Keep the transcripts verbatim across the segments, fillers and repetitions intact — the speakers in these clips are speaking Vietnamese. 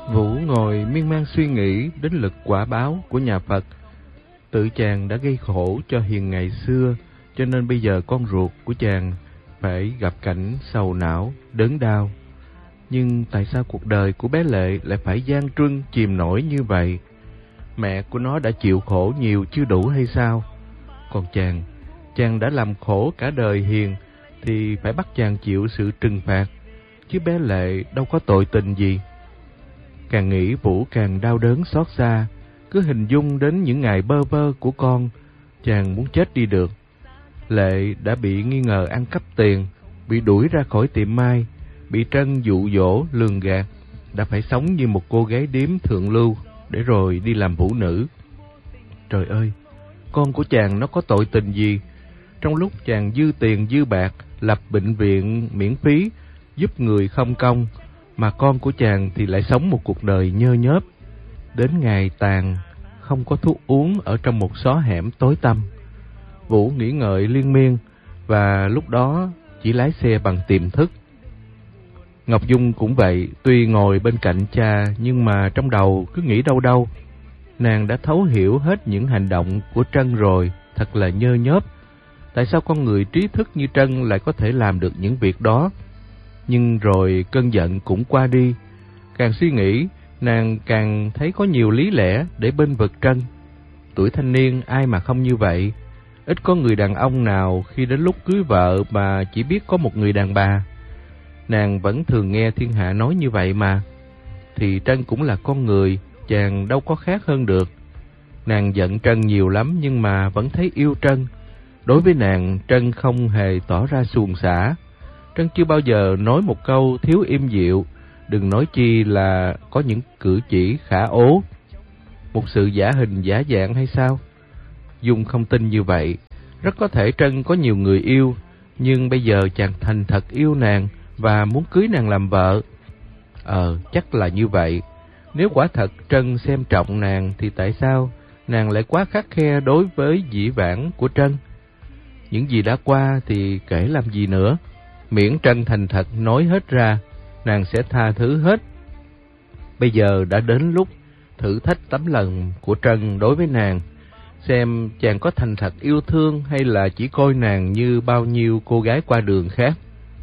Vũ ngồi miên man suy nghĩ đến lực quả báo của nhà Phật. Tự chàng đã gây khổ cho Hiền ngày xưa, cho nên bây giờ con ruột của chàng phải gặp cảnh sầu não, đớn đau. Nhưng tại sao cuộc đời của bé Lệ lại phải gian truân chìm nổi như vậy? Mẹ của nó đã chịu khổ nhiều chưa đủ hay sao? Còn chàng, chàng đã làm khổ cả đời Hiền thì phải bắt chàng chịu sự trừng phạt, chứ bé Lệ đâu có tội tình gì. Càng nghĩ Vũ càng đau đớn xót xa, cứ hình dung đến những ngày bơ vơ của con, chàng muốn chết đi được. Lệ đã bị nghi ngờ ăn cắp tiền, bị đuổi ra khỏi tiệm may, bị Trân dụ dỗ lường gạt, đã phải sống như một cô gái điếm thượng lưu để rồi đi làm vũ nữ. Trời ơi, con của chàng nó có tội tình gì? Trong lúc chàng dư tiền dư bạc, lập bệnh viện miễn phí, giúp người không công, mà con của chàng thì lại sống một cuộc đời nhơ nhớp. Đến ngày tàn, không có thuốc uống ở trong một xó hẻm tối tăm. Vũ nghĩ ngợi liên miên, và lúc đó chỉ lái xe bằng tiềm thức. Ngọc Dung cũng vậy, tuy ngồi bên cạnh cha, nhưng mà trong đầu cứ nghĩ đâu đâu. Nàng đã thấu hiểu hết những hành động của Trân rồi, thật là nhơ nhớp. Tại sao con người trí thức như Trân lại có thể làm được những việc đó? Nhưng rồi cơn giận cũng qua đi. Càng suy nghĩ, nàng càng thấy có nhiều lý lẽ để bênh vực Trân. Tuổi thanh niên ai mà không như vậy. Ít có người đàn ông nào khi đến lúc cưới vợ mà chỉ biết có một người đàn bà. Nàng vẫn thường nghe thiên hạ nói như vậy mà. Thì Trân cũng là con người, chàng đâu có khác hơn được. Nàng giận Trân nhiều lắm nhưng mà vẫn thấy yêu Trân. Đối với nàng, Trân không hề tỏ ra xuồng xả. Trân chưa bao giờ nói một câu thiếu im dịu, đừng nói chi là có những cử chỉ khả ố. Một sự giả hình giả dạng hay sao? Dung không tin như vậy. Rất có thể Trân có nhiều người yêu, nhưng bây giờ chàng thành thật yêu nàng và muốn cưới nàng làm vợ. Ờ, chắc là như vậy. Nếu quả thật Trân xem trọng nàng thì tại sao nàng lại quá khắt khe đối với dĩ vãng của Trân? Những gì đã qua thì kể làm gì nữa. Miễn Trân thành thật nói hết ra, nàng sẽ tha thứ hết. Bây giờ đã đến lúc thử thách tấm lòng của Trân đối với nàng, xem chàng có thành thật yêu thương hay là chỉ coi nàng như bao nhiêu cô gái qua đường khác.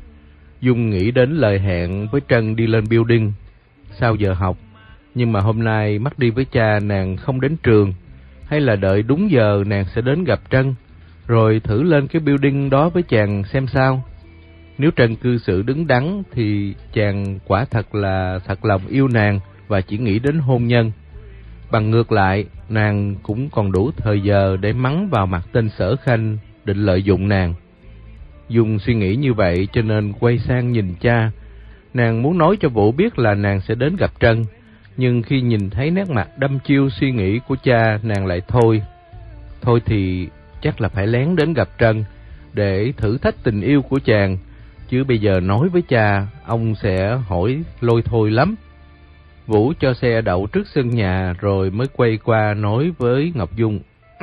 Dung nghĩ đến lời hẹn với Trân đi lên building sau giờ học, nhưng mà hôm nay mắc đi với cha nàng không đến trường, hay là đợi đúng giờ nàng sẽ đến gặp Trân, rồi thử lên cái building đó với chàng xem sao. Nếu Trân cư xử đứng đắn thì chàng quả thật là thật lòng yêu nàng và chỉ nghĩ đến hôn nhân. Bằng ngược lại, nàng cũng còn đủ thời giờ để mắng vào mặt tên Sở Khanh định lợi dụng nàng. Dung suy nghĩ như vậy cho nên quay sang nhìn cha. Nàng muốn nói cho Vũ biết là nàng sẽ đến gặp Trân, nhưng khi nhìn thấy nét mặt đăm chiêu suy nghĩ của cha, nàng lại thôi. Thôi thì chắc là phải lén đến gặp Trân để thử thách tình yêu của chàng, chứ bây giờ nói với cha, ông sẽ hỏi lôi thôi lắm. Vũ cho xe đậu trước sân nhà rồi mới quay qua nói với Ngọc Dung.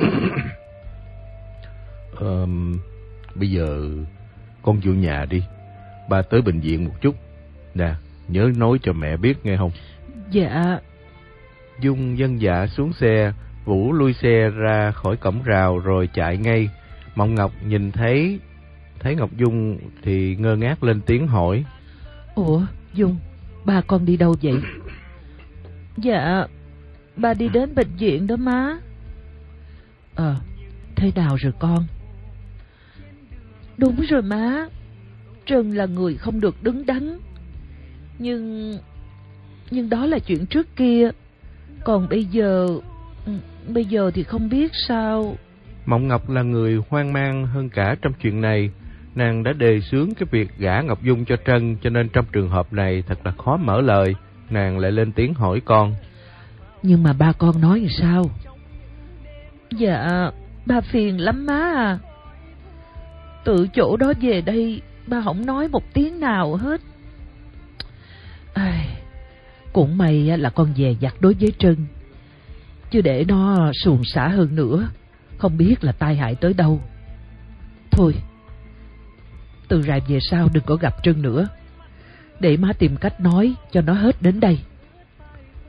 ờ, Bây giờ con vô nhà đi, ba tới bệnh viện một chút. Nè, nhớ nói cho mẹ biết nghe không? Dạ. Dung vâng dạ xuống xe. Vũ lui xe ra khỏi cổng rào rồi chạy ngay. Mộng Ngọc nhìn thấy Thấy Ngọc Dung thì ngơ ngác lên tiếng hỏi. Ủa Dung, ba con đi đâu vậy? Dạ, ba đi đến bệnh viện đó má. Ờ, thế nào rồi con? Đúng rồi má, Trân là người không được đứng đắn. Nhưng Nhưng đó là chuyện trước kia. Còn bây giờ Bây giờ thì không biết sao. Mộng Ngọc là người hoang mang hơn cả trong chuyện này. Nàng đã đề xướng cái việc gả Ngọc Dung cho Trân, cho nên trong trường hợp này thật là khó mở lời. Nàng lại lên tiếng hỏi con. Nhưng mà ba con nói làm sao? Dạ, ba phiền lắm má à. Từ chỗ đó về đây, ba không nói một tiếng nào hết. Ai, cũng may là con dè dặt đối với Trân, chứ để nó suồng xả hơn nữa, không biết là tai hại tới đâu. Thôi, từ rày về sau đừng có gặp Trân nữa, để má tìm cách nói cho nó hết đến đây.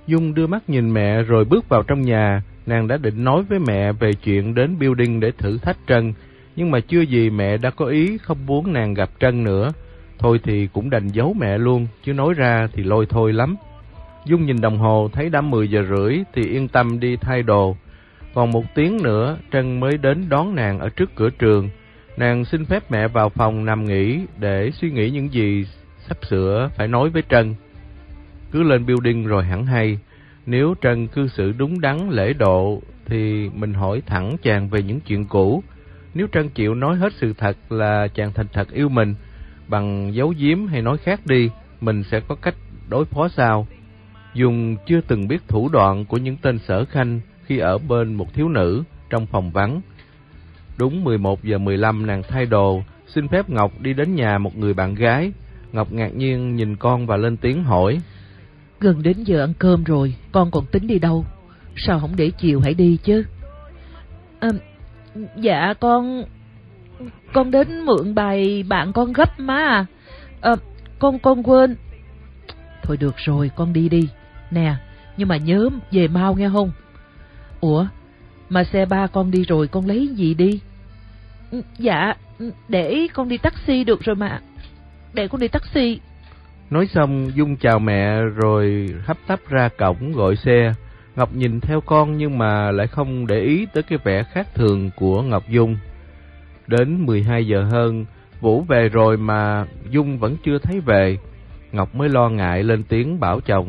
Dung đưa mắt nhìn mẹ rồi bước vào trong nhà. Nàng đã định nói với mẹ về chuyện đến building để thử thách Trân, nhưng mà chưa gì mẹ đã có ý không muốn nàng gặp Trân nữa. Thôi thì cũng đành giấu mẹ luôn, chứ nói ra thì lôi thôi lắm. Dung nhìn đồng hồ thấy đã mười giờ rưỡi thì yên tâm đi thay đồ. Còn một tiếng nữa Trân mới đến đón nàng ở trước cửa trường. Nàng xin phép mẹ vào phòng nằm nghỉ để suy nghĩ những gì sắp sửa phải nói với Trân. Cứ lên building rồi hẳn hay. Nếu Trân cư xử đúng đắn lễ độ thì mình hỏi thẳng chàng về những chuyện cũ. Nếu Trân chịu nói hết sự thật là chàng thành thật yêu mình, bằng giấu giếm hay nói khác đi, mình sẽ có cách đối phó sao. Dung chưa từng biết thủ đoạn của những tên sở khanh khi ở bên một thiếu nữ trong phòng vắng. Đúng mười một giờ mười lăm nàng thay đồ, xin phép Ngọc đi đến nhà một người bạn gái. Ngọc ngạc nhiên nhìn con và lên tiếng hỏi: Gần đến giờ ăn cơm rồi, con còn tính đi đâu? Sao không để chiều hãy đi chứ? À, dạ con... Con đến mượn bài bạn con gấp má à. à Con con quên. Thôi được rồi, con đi đi. Nè, nhưng mà nhớ về mau nghe không? Ủa, mà xe ba con đi rồi, con lấy gì đi? Dạ, để con đi taxi được rồi mà. Để con đi taxi. Nói xong Dung chào mẹ rồi hấp tấp ra cổng gọi xe. Ngọc nhìn theo con nhưng mà lại không để ý tới cái vẻ khác thường của Ngọc Dung. Đến mười hai giờ hơn, Vũ về rồi mà Dung vẫn chưa thấy về. Ngọc mới lo ngại lên tiếng bảo chồng: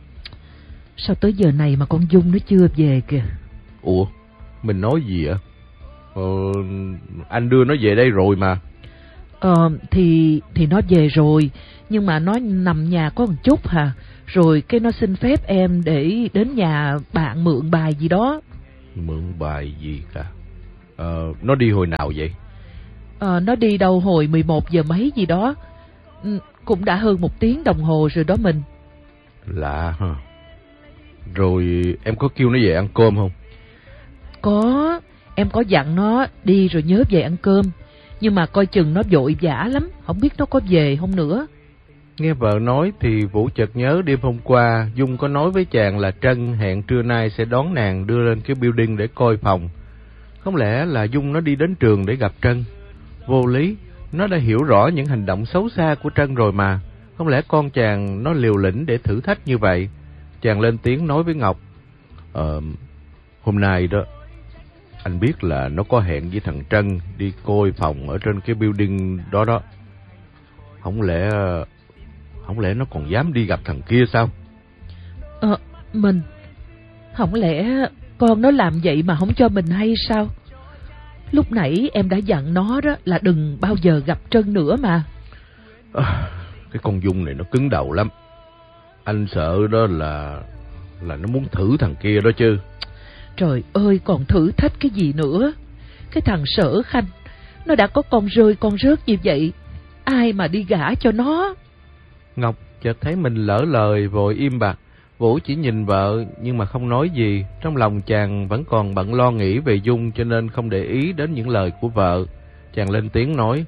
Sao tới giờ này mà con Dung nó chưa về kìa? Ủa, mình nói gì ạ? Ờ, anh đưa nó về đây rồi mà. Ờ, thì thì nó về rồi, nhưng mà nó nằm nhà có một chút hà. Rồi cái nó xin phép em để đến nhà bạn mượn bài gì đó. Mượn bài gì cả? Ờ, nó đi hồi nào vậy? Ờ, nó đi đâu hồi mười một giờ mấy gì đó. Ừ, cũng đã hơn một tiếng đồng hồ rồi đó mình. Lạ hả? Rồi em có kêu nó về ăn cơm không? Có, em có dặn nó đi rồi nhớ về ăn cơm. Nhưng mà coi chừng nó vội vã lắm, không biết nó có về không nữa. Nghe vợ nói thì Vũ chợt nhớ đêm hôm qua Dung có nói với chàng là Trân hẹn trưa nay sẽ đón nàng đưa lên cái building để coi phòng. Không lẽ là Dung nó đi đến trường để gặp Trân? Vô lý, nó đã hiểu rõ những hành động xấu xa của Trân rồi mà. Không lẽ con chàng nó liều lĩnh để thử thách như vậy? Chàng lên tiếng nói với Ngọc: Ờ, hôm nay đó, anh biết là nó có hẹn với thằng Trân đi coi phòng ở trên cái building đó đó. Không lẽ... Không lẽ nó còn dám đi gặp thằng kia sao? Ờ, mình... Không lẽ con nó làm vậy mà không cho mình hay sao? Lúc nãy em đã dặn nó đó là đừng bao giờ gặp Trân nữa mà. À, cái con Dung này nó cứng đầu lắm. Anh sợ đó là... là nó muốn thử thằng kia đó chứ. Trời ơi, còn thử thách cái gì nữa? Cái thằng Sở Khanh, nó đã có con rơi con rớt như vậy, ai mà đi gả cho nó? Ngọc chợt thấy mình lỡ lời vội im bặt. Vũ chỉ nhìn vợ nhưng mà không nói gì. Trong lòng chàng vẫn còn bận lo nghĩ về Dung cho nên không để ý đến những lời của vợ. Chàng lên tiếng nói: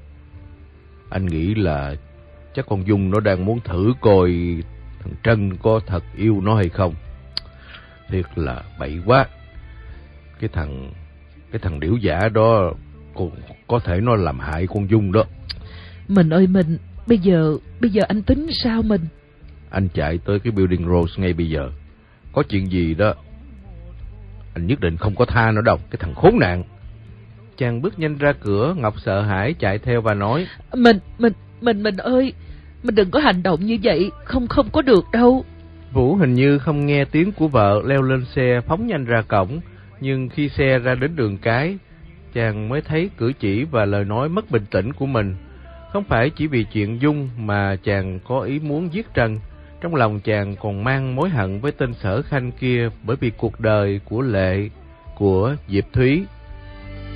Anh nghĩ là chắc con Dung nó đang muốn thử coi thằng Trân có thật yêu nó hay không. Thiệt là bậy quá. Cái thằng Cái thằng điểu giả đó có, có thể nó làm hại con Dung đó. Mình ơi mình, bây giờ Bây giờ anh tính sao mình? Anh chạy tới cái building Rose ngay bây giờ. Có chuyện gì đó anh nhất định không có tha nó đâu, cái thằng khốn nạn. Chàng bước nhanh ra cửa. Ngọc sợ hãi chạy theo và nói: Mình, mình, mình, mình ơi, mình đừng có hành động như vậy, không không có được đâu. Vũ hình như không nghe tiếng của vợ, leo lên xe phóng nhanh ra cổng. Nhưng khi xe ra đến đường cái, chàng mới thấy cử chỉ và lời nói mất bình tĩnh của mình. Không phải chỉ vì chuyện Dung mà chàng có ý muốn giết Trân. Trong lòng chàng còn mang mối hận với tên Sở Khanh kia, bởi vì cuộc đời của Lệ, của Diệp Thúy